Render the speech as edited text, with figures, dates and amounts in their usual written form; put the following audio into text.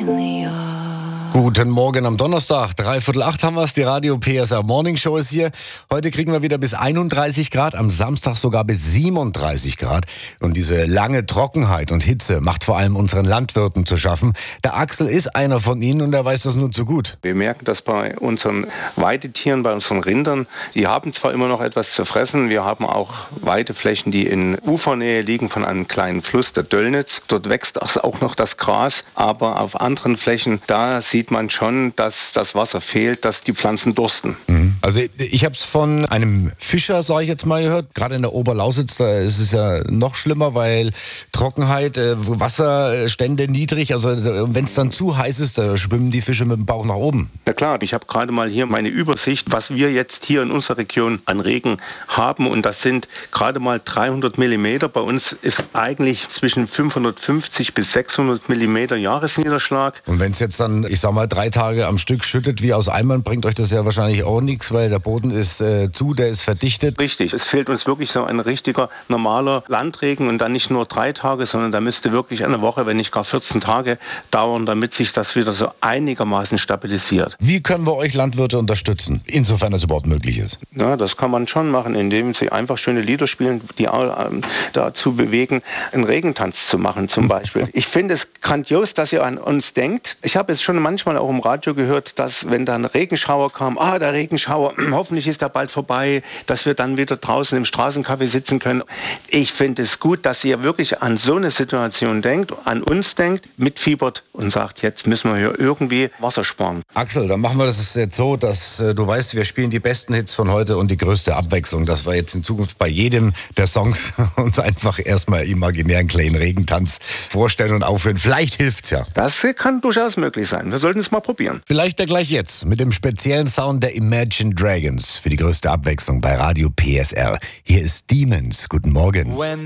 Guten Morgen am Donnerstag, 7:45 haben wir es, die Radio PSR Morning Show ist hier. Heute kriegen wir wieder bis 31 Grad, am Samstag sogar bis 37 Grad. Und diese lange Trockenheit und Hitze macht vor allem unseren Landwirten zu schaffen. Der Axel ist einer von ihnen und er weiß das nur zu gut. Wir merken das bei unseren Weidetieren, bei unseren Rindern. Die haben zwar immer noch etwas zu fressen, wir haben auch Weideflächen, die in Ufernähe liegen von einem kleinen Fluss, der Döllnitz. Dort wächst auch noch das Gras, aber auf anderen Flächen, da sieht man schon, dass das Wasser fehlt, dass die Pflanzen dursten. Also ich habe es von einem Fischer, sage ich jetzt mal, gehört. Gerade in der Oberlausitz, da ist es ja noch schlimmer, weil Trockenheit, Wasserstände niedrig. Also wenn es dann zu heiß ist, da schwimmen die Fische mit dem Bauch nach oben. Na klar, ich habe gerade mal hier meine Übersicht, was wir jetzt hier in unserer Region an Regen haben. Und das sind gerade mal 300 Millimeter. Bei uns ist eigentlich zwischen 550 bis 600 Millimeter Jahresniederschlag. Und wenn es jetzt dann, ich sag mal, 3 Tage am Stück schüttet wie aus Eimern, bringt euch das ja wahrscheinlich auch nichts, weil der Boden ist der ist verdichtet. Richtig, es fehlt uns wirklich so ein richtiger, normaler Landregen und dann nicht nur 3 Tage, sondern da müsste wirklich eine Woche, wenn nicht gar 14 Tage dauern, damit sich das wieder so einigermaßen stabilisiert. Wie können wir euch Landwirte unterstützen, insofern das überhaupt möglich ist? Ja, das kann man schon machen, indem sie einfach schöne Lieder spielen, die dazu bewegen, einen Regentanz zu machen zum Beispiel. Ich finde es grandios, dass ihr an uns denkt. Ich habe es schon manchmal auch im Radio gehört, dass wenn dann Regenschauer kam, der Regenschauer, hoffentlich ist er bald vorbei, dass wir dann wieder draußen im Straßencafé sitzen können. Ich finde es gut, dass ihr wirklich an so eine Situation denkt, an uns denkt, mitfiebert und sagt, jetzt müssen wir hier irgendwie Wasser sparen. Axel, dann machen wir das jetzt so, dass du weißt, wir spielen die besten Hits von heute und die größte Abwechslung, dass wir jetzt in Zukunft bei jedem der Songs uns einfach erstmal imaginär einen kleinen Regentanz vorstellen und aufhören. Vielleicht hilft's ja. Das kann durchaus möglich sein. Wir sollten es mal probieren. Vielleicht ja gleich jetzt mit dem speziellen Sound der Imagine Dragons für die größte Abwechslung bei Radio PSR. Hier ist Demons. Guten Morgen.